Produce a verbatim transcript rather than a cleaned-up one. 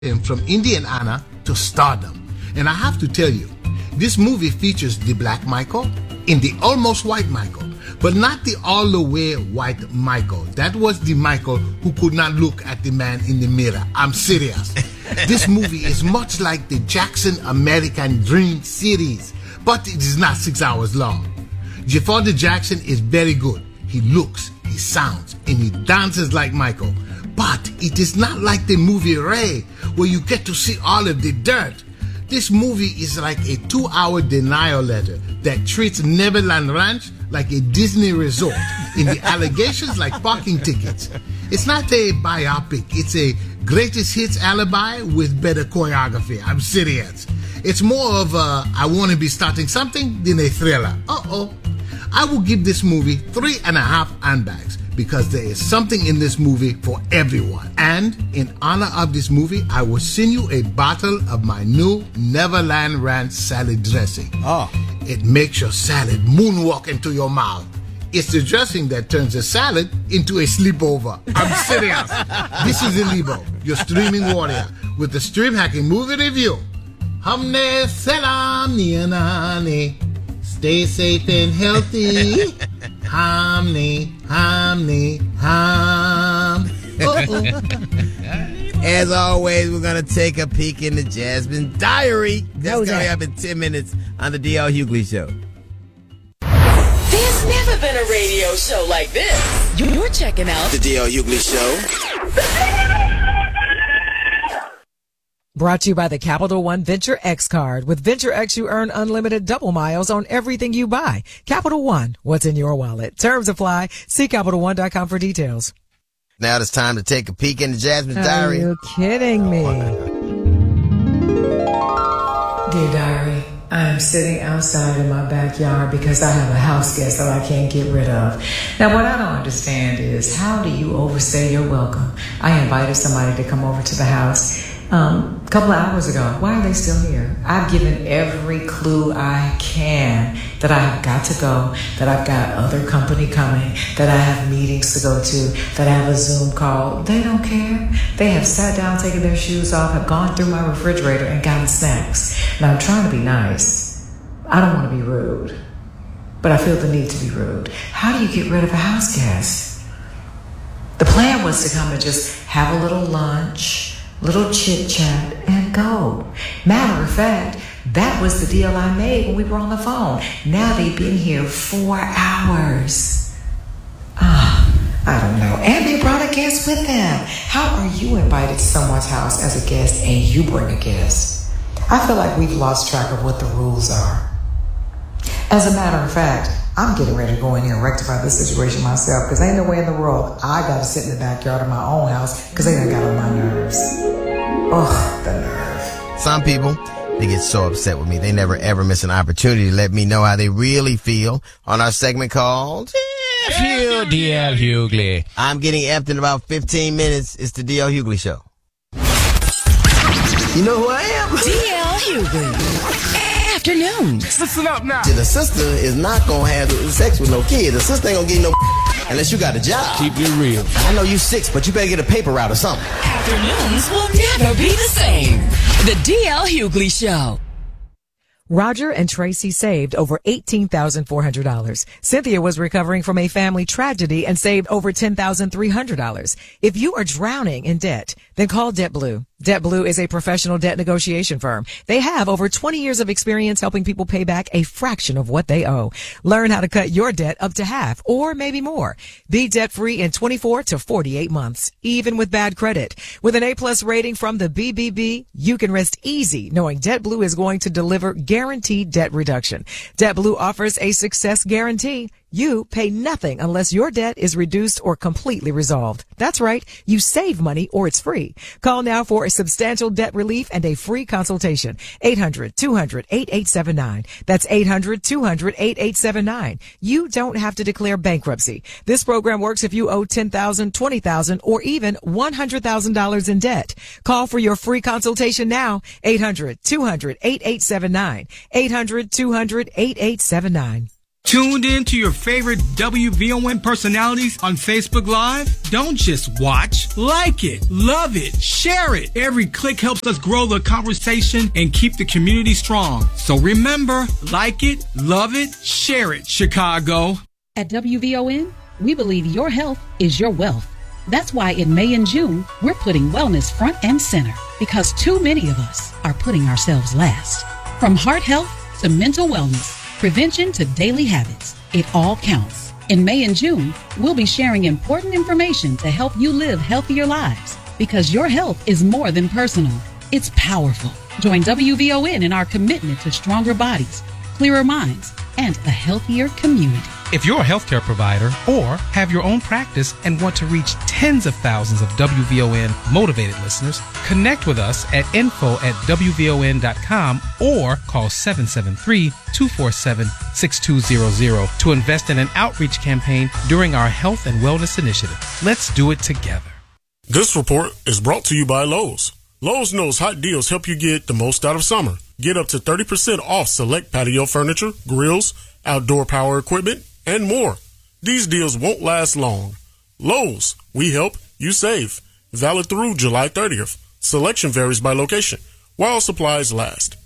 him from Indiana to stardom. And I have to tell you, this movie features the Black Michael and the almost white Michael, but not the all the way white Michael. That was the Michael who could not look at the man in the mirror. I'm serious. This movie is much like the Jackson American Dream series, but it is not six hours long. Jafar Jackson is very good. He looks, he sounds, and he dances like Michael. But it is not like the movie Ray, where you get to see all of the dirt. This movie is like a two-hour denial letter that treats Neverland Ranch like a Disney resort, and the allegations like parking tickets. It's not a biopic. It's a greatest hits alibi with better choreography. I'm serious. It's more of a I want to be starting something than a thriller. Uh-oh. I will give this movie three and a half handbags because there is something in this movie for everyone. And in honor of this movie, I will send you a bottle of my new Neverland Ranch salad dressing. Oh. It makes your salad moonwalk into your mouth. It's the dressing that turns a salad into a sleepover. I'm serious. This is Elibo, your streaming warrior, with the Stream Hacking Movie Review. Hamne salam niyanani. Stay safe and healthy. Hamne, hamne, ham. As always, we're going to take a peek in the Jasmine Diary. That's coming up in ten minutes on the D L Hughley Show. There's never been a radio show like this. You're checking out the D L Hughley Show. Brought to you by the Capital One Venture X card. With Venture X, you earn unlimited double miles on everything you buy. Capital One, what's in your wallet? Terms apply. See Capital One dot com for details. Now it's time to take a peek in the Jasmine Diary. Are you kidding me? Dear Diary, I am sitting outside in my backyard because I have a house guest that I can't get rid of. Now, what I don't understand is, how do you overstay your welcome? I invited somebody to come over to the house Um, a couple of hours ago. Why are they still here? I've given every clue I can that I have got to go, that I've got other company coming, that I have meetings to go to, that I have a Zoom call. They don't care. They have sat down, taken their shoes off, have gone through my refrigerator and gotten snacks. Now, I'm trying to be nice. I don't want to be rude, but I feel the need to be rude. How do you get rid of a house guest? The plan was to come and just have a little lunch, little chit chat, and go. Matter of fact, that was the deal I made when we were on the phone. Now they've been here four hours. Ah, I don't know. And they brought a guest with them. How are you invited to someone's house as a guest and you bring a guest? I feel like we've lost track of what the rules are. As a matter of fact, I'm getting ready to go in here and rectify this situation myself, because ain't no way in the world I got to sit in the backyard of my own house because they done got on my nerves. Ugh, the nerve. Some people, they get so upset with me, they never ever miss an opportunity to let me know how they really feel on our segment called F you, D L Hughley. I'm getting effed in about fifteen minutes. It's the D L Hughley Show. You know who I am? D L Hughley. Afternoons. Listen up now. The sister is not going to have sex with no kid. The sister ain't going to get no unless you got a job. Keep it real. I know you six, but you better get a paper route or something. Afternoons will never be the same. The D L Hughley Show. Roger and Tracy saved over eighteen thousand four hundred dollars. Cynthia was recovering from a family tragedy and saved over ten thousand three hundred dollars. If you are drowning in debt, then call DebtBlue. DebtBlue is a professional debt negotiation firm. They have over twenty years of experience helping people pay back a fraction of what they owe. Learn how to cut your debt up to half or maybe more. Be debt-free in twenty-four to forty-eight months, even with bad credit. With an A-plus rating from the B B B, you can rest easy knowing DebtBlue is going to deliver guaranteed debt reduction. DebtBlue offers a success guarantee. You pay nothing unless your debt is reduced or completely resolved. That's right. You save money or it's free. Call now for a substantial debt relief and a free consultation. eight hundred two hundred eighty-eight seventy-nine. That's eight hundred two hundred eighty-eight seventy-nine. You don't have to declare bankruptcy. This program works if you owe ten thousand dollars, twenty thousand dollars, or even one hundred thousand dollars in debt. Call for your free consultation now. eight hundred two hundred eighty-eight seventy-nine. eight hundred two hundred eighty-eight seventy-nine. Tuned in to your favorite W V O N personalities on Facebook Live? Don't just watch, like it, love it, share it. Every click helps us grow the conversation and keep the community strong. So remember, like it, love it, share it, Chicago. At W V O N, we believe your health is your wealth. That's why in May and June, we're putting wellness front and center because too many of us are putting ourselves last. From heart health to mental wellness, prevention to daily habits, it all counts. In May and June, we'll be sharing important information to help you live healthier lives because your health is more than personal. It's powerful. Join W V O N in our commitment to stronger bodies, clearer minds, and a healthier community. If you're a healthcare provider or have your own practice and want to reach tens of thousands of W V O N motivated listeners, connect with us at info at W V O N dot com or call seven seven three, two four seven, six two zero zero to invest in an outreach campaign during our Health and Wellness Initiative. Let's do it together. This report is brought to you by Lowe's. Lowe's knows hot deals help you get the most out of summer. Get up to thirty percent off select patio furniture, grills, outdoor power equipment, and more. These deals won't last long. Lowe's, we help, you save. Valid through July thirtieth. Selection varies by location, while supplies last.